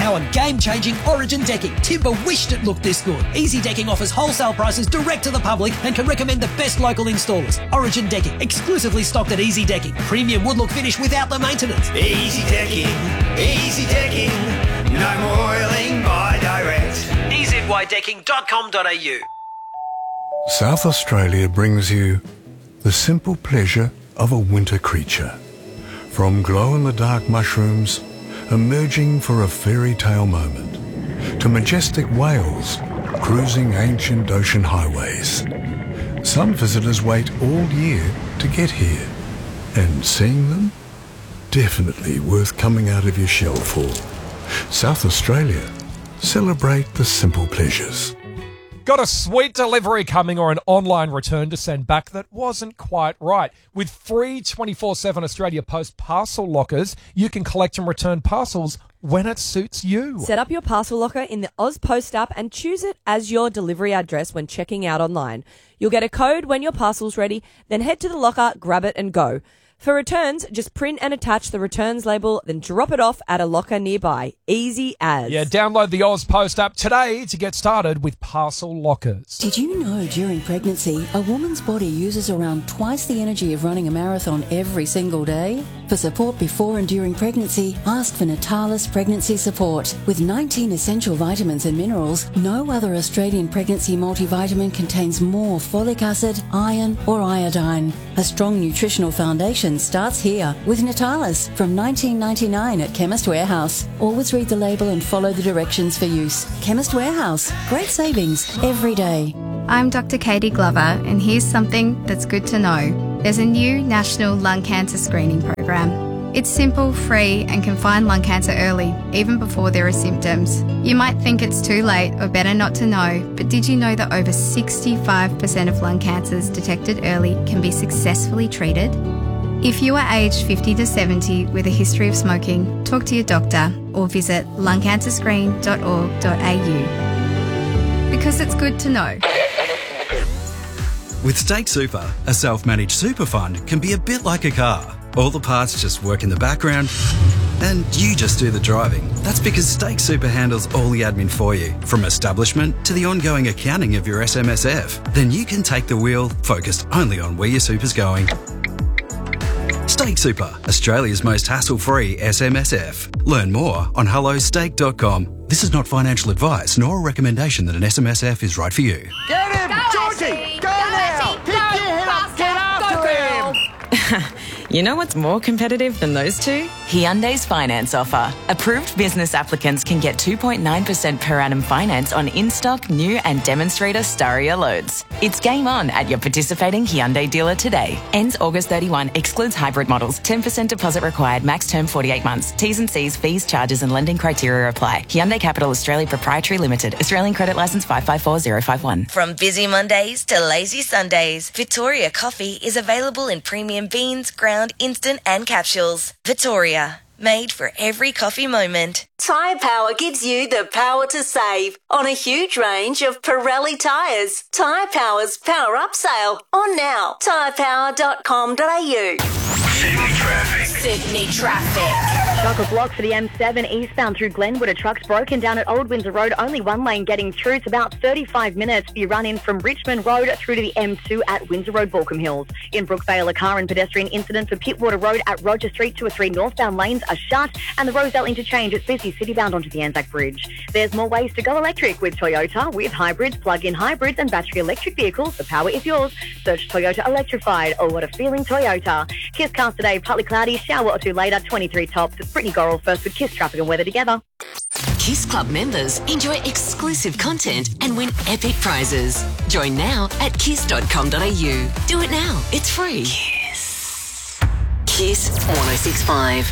our game-changing Origin decking. Timber wished it looked this good. Easy Decking offers wholesale prices direct to the public and can recommend the best local installers. Origin Decking, exclusively stocked at Easy Decking. Premium wood look finish without the maintenance. Easy Decking, no more oiling by direct. EZYDecking.com.au. South Australia brings you the simple pleasure of a winter creature. From glow-in-the-dark mushrooms emerging for a fairy tale moment, to majestic whales cruising ancient ocean highways. Some visitors wait all year to get here, and seeing them, definitely worth coming out of your shell for. South Australia, celebrate the simple pleasures. Got a sweet delivery coming or an online return to send back that wasn't quite right? With free 24/7 Australia Post parcel lockers, you can collect and return parcels when it suits you. Set up your parcel locker in the Oz Post app and choose it as your delivery address when checking out online. You'll get a code when your parcel's ready, then head to the locker, grab it and go. For returns, just print and attach the returns label, then drop it off at a locker nearby. Easy as. Yeah, download the Oz Post app today to get started with parcel lockers. Did you know during pregnancy, a woman's body uses around twice the energy of running a marathon every single day? For support before and during pregnancy, ask for Natalis Pregnancy Support. With 19 essential vitamins and minerals, no other Australian pregnancy multivitamin contains more folic acid, iron or iodine. A strong nutritional foundation starts here with Natalis from $19.99 at Chemist Warehouse. Always read the label and follow the directions for use. Chemist Warehouse, great savings every day. I'm Dr. Katie Glover, and here's something that's good to know. There's a new national lung cancer screening program. It's simple, free, and can find lung cancer early, even before there are symptoms. You might think it's too late or better not to know, but did you know that over 65% of lung cancers detected early can be successfully treated? If you are aged 50 to 70 with a history of smoking, talk to your doctor or visit lungcancerscreen.org.au. Because it's good to know. With Stake Super, a self-managed super fund can be a bit like a car. All the parts just work in the background and you just do the driving. That's because Stake Super handles all the admin for you, from establishment to the ongoing accounting of your SMSF. Then you can take the wheel, focused only on where your super's going. Stake Super, Australia's most hassle-free SMSF. Learn more on hellostake.com. This is not financial advice nor a recommendation that an SMSF is right for you. Get him! Georgie! Go now! Pick your head up! Get after him! You know what's more competitive than those two? Hyundai's finance offer. Approved business applicants can get 2.9% per annum finance on in-stock, new and demonstrator Staria loads. It's game on at your participating Hyundai dealer today. Ends August 31. Excludes hybrid models. 10% deposit required. Max term 48 months. T's and C's, fees, charges and lending criteria apply. Hyundai Capital Australia Proprietary Limited. Australian Credit Licence 554051. From busy Mondays to lazy Sundays, Victoria Coffee is available in premium beans, ground, instant and capsules. Victoria, made for every coffee moment. Tyre Power gives you the power to save on a huge range of Pirelli tyres. Tyre Power's Power Up sale on now. tyrepower.com.au. Sydney traffic. Chock-a-block for the M7 eastbound through Glenwood. A truck's broken down at Old Windsor Road. Only one lane getting through. It's about 35 minutes for you run in from Richmond Road through to the M2 at Windsor Road, Balcombe Hills. In Brookvale, a car and pedestrian incident for Pittwater Road at Roger Street. 2 or 3 northbound lanes are shut, and the Rozelle interchange is busy citybound onto the Anzac Bridge. There's more ways to go electric with Toyota, with hybrids, plug-in hybrids and battery electric vehicles. The power is yours. Search Toyota Electrified. Oh, what a feeling, Toyota. Kiss cast today, partly cloudy, shower or two later, 23 tops. It's Brittany Gorrell first with Kiss traffic and weather together. Kiss Club members enjoy exclusive content and win epic prizes. Join now at kiss.com.au. Do it now. It's free. Kiss 106.5.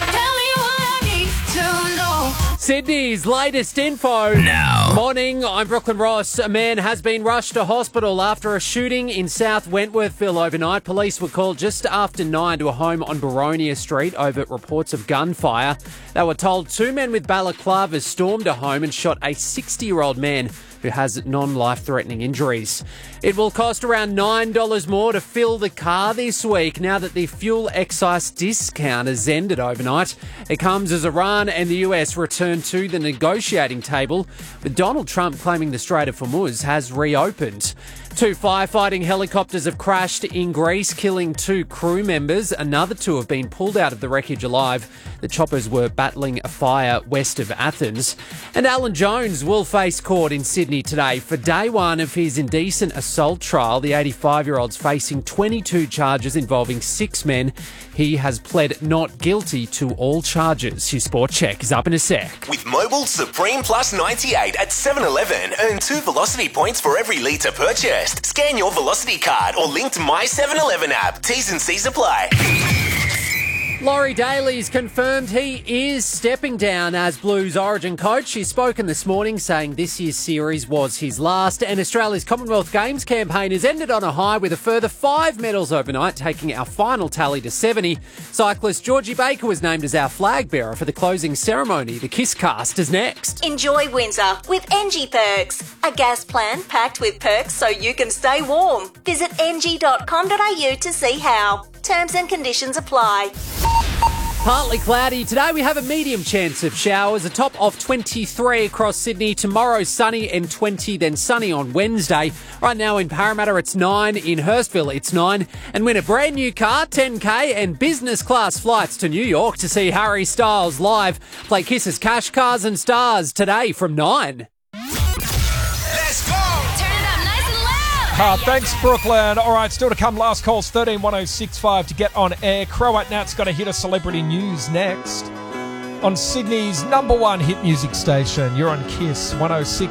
Sydney's latest info. Now. Morning, I'm Brooklyn Ross. A man has been rushed to hospital after a shooting in South Wentworthville overnight. Police were called just after 9 to a home on Baronia Street over reports of gunfire. They were told 2 men with balaclavas stormed a home and shot a 60-year-old man who has non-life-threatening injuries. It will cost around $9 more to fill the car this week now that the fuel excise discount has ended overnight. It comes as Iran and the US return to the negotiating table, with Donald Trump claiming the Strait of Hormuz has reopened. 2 firefighting helicopters have crashed in Greece, killing 2 crew members. Another 2 have been pulled out of the wreckage alive. The choppers were battling a fire west of Athens. And Alan Jones will face court in Sydney today for day 1 of his indecent assault trial. The 85-year-old's facing 22 charges involving 6 men. He has pled not guilty to all charges. His Sport Check is up in a sec. With Mobil Supreme Plus 98 at 7-Eleven, earn 2 Velocity points for every litre purchased. Scan your Velocity card or link to My 7-Eleven app. T's and C's apply. Laurie Daly's confirmed he is stepping down as Blues Origin coach. He's spoken this morning saying this year's series was his last, and Australia's Commonwealth Games campaign has ended on a high with a further 5 medals overnight, taking our final tally to 70. Cyclist Georgie Baker was named as our flag bearer for the closing ceremony. The Kiss Cast is next. Enjoy Windsor with NG Perks, a gas plan packed with perks so you can stay warm. Visit ng.com.au to see how. Terms and conditions apply. Partly cloudy. Today we have a medium chance of showers, a top of 23 across Sydney. Tomorrow sunny and 20, then sunny on Wednesday. Right now in Parramatta it's 9, in Hurstville it's 9. And win a brand new car, 10K, and business class flights to New York to see Harry Styles live. Play Kiss's Cash, Cars and Stars today from 9. Let's go! Thanks, Brooklyn. All right, still to come. Last calls 131065 to get on air. Croat Nat's got a hit of celebrity news next on Sydney's #1 hit music station. You're on Kiss 106.